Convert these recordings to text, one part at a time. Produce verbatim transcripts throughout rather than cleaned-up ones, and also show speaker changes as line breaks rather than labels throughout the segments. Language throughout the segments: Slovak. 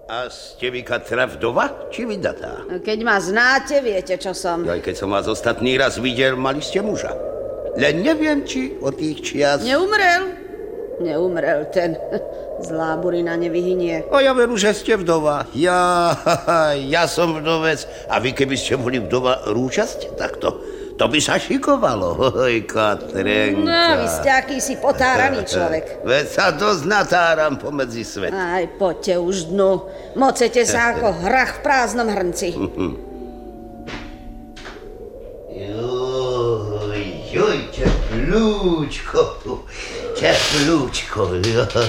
A ste vy Katra vdova, či vydatá?
Keď ma znáte, viete, čo som.
Aj keď som vás ostatný raz videl, mali ste muža. Len neviem, či od tých čias...
Neumrel? Neumrel ten. Zlá burina nevyhynie.
A ja veru, že ste vdova. Ja, ja som vdovec. A vy, keby ste boli vdova rúčasť, tak to, to by sa šikovalo. Oj, Katrenka.
No, vy ste akýsi potáraný človek.
Veď sa dosť natáram pomedzi svet.
Aj, poďte už dnu. Mocete sa ako hrach v prázdnom hrnci.
Joj, joj, teplúčko. Teplúčko.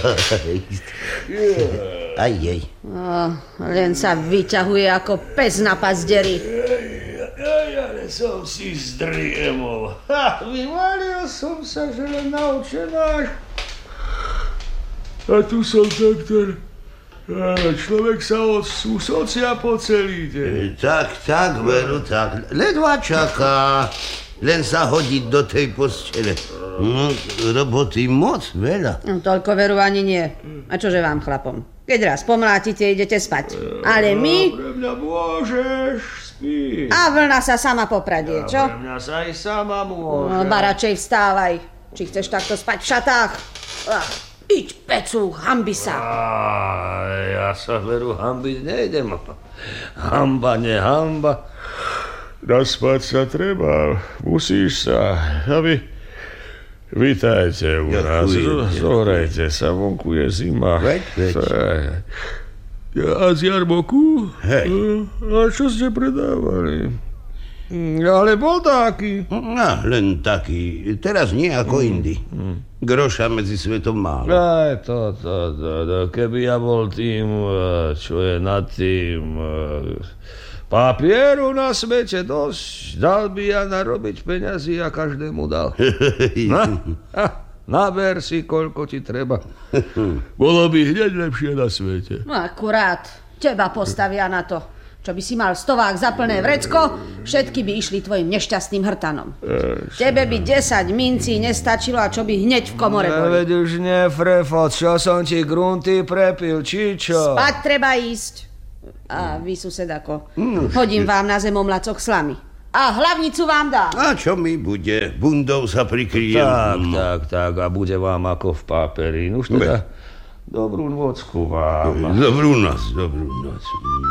Aj jej.
Oh, len sa vyťahuje ako pes na pazderi.
Ale som si zdriemol. Ha, vyvalil som sa, že len naučenáš. A tu som doktor. Človek sa odsúsocia po celý deň.
Tak, tak, veru, tak. Ledva čaká. Len sa hodiť do tej postele. No, roboty moc veľa.
No, toľko veru ani nie. A čože vám, chlapom? Keď raz pomlátite, idete spať. Ale my...
Pre mňa môžeš spí.
A vlna sa sama popradie, čo?
Pre mňa sa aj sama môže.
No, baračej, vstávaj. Či chceš takto spať v šatách? Ach, iď, pecu, hambi sa.
Á, ja sa veru hambiť nejdem. Hamba, nehamba. Naspať sa treba. Musíš sa. A vy... Vítajte u nás. Zohrajte sa, vonku je zima.
Veď, veď.
A z jarmoku?
Hej.
A čo ste predávali? Ale bol taký.
No, len taký. Teraz nie ako mm. indy. Mm. Groša medzi svetom málo.
Aj to, to, to, to. Keby ja bol tým, čo je nad tým... Papieru na svete dosť. Dal by ja narobiť peňazí a každému dal. Na, naber si, koľko ti treba. Bolo by hneď lepšie na svete.
No akurát. Teba postavia na to. Čo by si mal stovák za plné vrecko, všetky by išli tvojim nešťastným hrtanom. Tebe by desať mincí nestačilo a čo by hneď v komore boli.
Veď už nefrefot, čo som ti grunty prepil, či čo?
Spať treba ísť. A vy, susedako, hodím vám na zemomlacoch slamy. A hlavnicu vám dá.
A čo mi bude? Bundou sa prikryjem.
Tak, tak, tak. A bude vám ako v páperi. Už teda dobrú nocku vám.
Dobrú noc, dobrú noc.